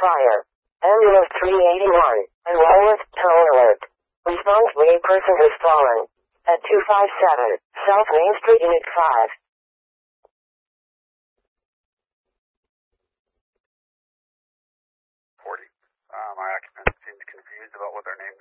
fire. Ambulance 381. Enrollment, tow alert. Response, a person has fallen. At 257, South Main Street, Unit 5. 40. My occupant seems confused about what their name